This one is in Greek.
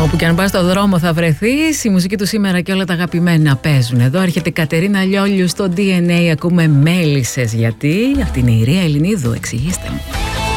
Όπου και αν πας στο δρόμο θα βρεθείς. Η μουσική του σήμερα και όλα τα αγαπημένα παίζουν. Εδώ έρχεται η Κατερίνα Λιόλιου στο DNA. Ακούμε μέλισσες. Γιατί αυτή είναι η Ρία Ελληνίδου. Εξηγήστε μου.